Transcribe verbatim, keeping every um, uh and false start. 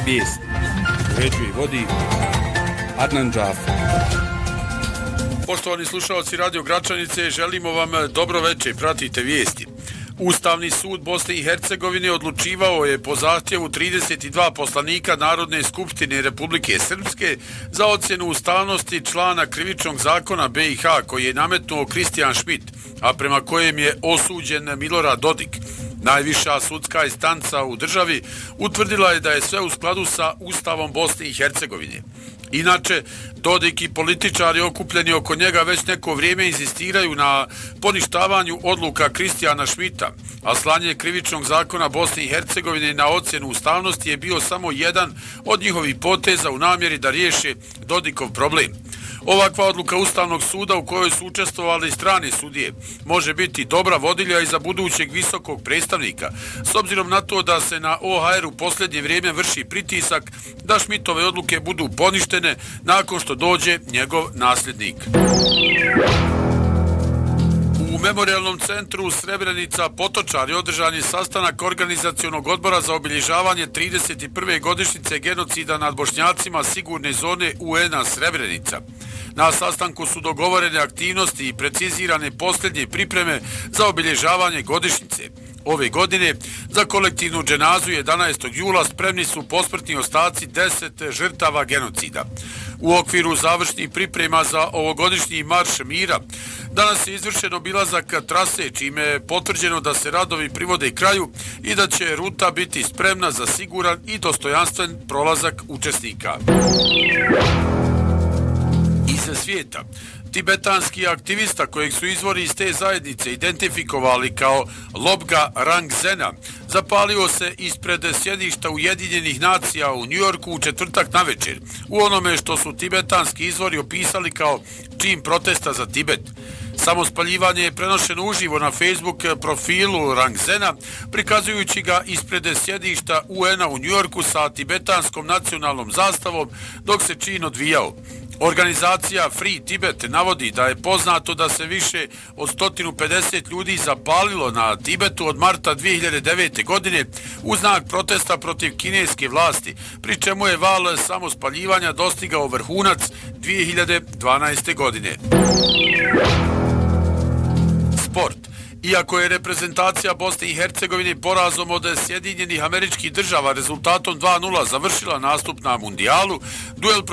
Vijest. Uređuje i vodi Adnan Džafer. Poštovani slušalci Radio Gračanice, želimo vam dobro večer, pratite vijesti. Ustavni sud Bosne i Hercegovine odlučivao je po zahtjevu trideset dva poslanika Narodne skupštine Republike Srpske za ocjenu ustavnosti člana krivičnog zakona be i ha koji je nametnuo Kristijan Šmit, a prema kojem je osuđen Milorad Dodik. Najviša sudska instanca u državi utvrdila je da je sve u skladu sa Ustavom Bosne i Hercegovine. Inače, Dodik i političari okupljeni oko njega već neko vrijeme insistiraju na poništavanju odluka Kristijana Šmita, a slanje krivičnog zakona Bosne i Hercegovine na ocjenu ustavnosti je bio samo jedan od njihovih poteza u namjeri da riješe Dodikov problem. Ovakva odluka Ustavnog suda u kojoj su učestvovali strane sudije može biti dobra vodilja i za budućeg visokog predstavnika, s obzirom na to da se na o ha er u posljednje vrijeme vrši pritisak da Šmitove odluke budu poništene nakon što dođe njegov nasljednik. U Memorijalnom centru Srebrenica Potočari održan je sastanak organizacionog odbora za obilježavanje trideset prve godišnjice genocida nad Bošnjacima sigurne zone u en a Srebrenica. Na sastanku su dogovorene aktivnosti i precizirane posljednje pripreme za obilježavanje godišnjice. Ove godine za kolektivnu dženazu jedanaestog jula spremni su posmrtni ostaci deset žrtava genocida. U okviru završnih priprema za ovogodišnji marš mira danas je izvršen obilazak trase, čime je potvrđeno da se radovi privode kraju i da će ruta biti spremna za siguran i dostojanstven prolazak učesnika. Iz svijeta. Tibetanski aktivista kojeg su izvori iz te zajednice identifikovali kao Lobga Rangzena zapalio se ispred sjedišta Ujedinjenih nacija u Njujorku u četvrtak navečer u onome što su tibetanski izvori opisali kao čin protesta za Tibet. Samospaljivanje je prenošeno uživo na Facebook profilu Rangzena, prikazujući ga ispred sjedišta u en a u Njujorku sa tibetanskom nacionalnom zastavom dok se čin odvijao. Organizacija Free Tibet navodi da je poznato da se više od sto pedeset ljudi zapalilo na Tibetu od marta dvije hiljade devete. godine u znak protesta protiv kineske vlasti, pri čemu je val samospaljivanja dostigao vrhunac dvije hiljade dvanaeste. godine. Sport. Iako je reprezentacija Bosne i Hercegovine porazom od Sjedinjenih Američkih Država rezultatom dva nula završila nastup na mundijalu, duel